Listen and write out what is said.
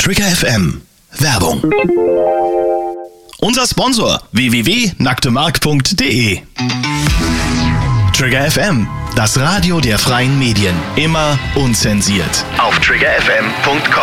Trigger FM. Werbung. Unser Sponsor www.nacktemark.de. Trigger FM, das Radio der freien Medien. Immer unzensiert. Auf triggerfm.com.